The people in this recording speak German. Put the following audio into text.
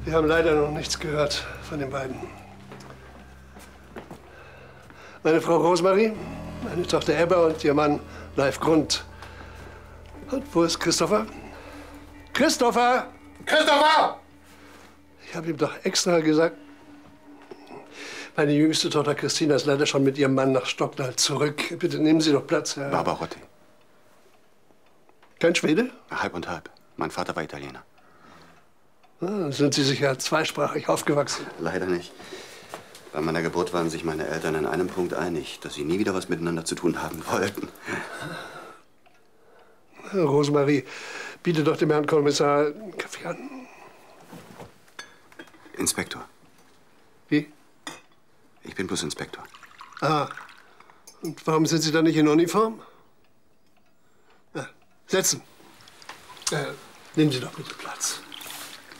Wir haben leider noch nichts gehört von den beiden. Meine Frau Rosemarie, meine Tochter Ebba und ihr Mann Leif Grund. Und wo ist Christopher? Christopher! Christopher! Ich habe ihm doch extra gesagt, meine jüngste Tochter Christina ist leider schon mit ihrem Mann nach Stockdal zurück. Bitte nehmen Sie doch Platz, Herr... Barbarotti. Kein Schwede? Halb und halb. Mein Vater war Italiener. Ah, sind Sie sicher zweisprachig aufgewachsen? Leider nicht. Bei meiner Geburt waren sich meine Eltern in einem Punkt einig, dass sie nie wieder was miteinander zu tun haben wollten. Rosemarie, biete doch dem Herrn Kommissar einen Kaffee an. Inspektor. Wie? Ich bin bloß Inspektor. Ah, und warum sind Sie dann nicht in Uniform? Ja, setzen. Nehmen Sie doch bitte Platz.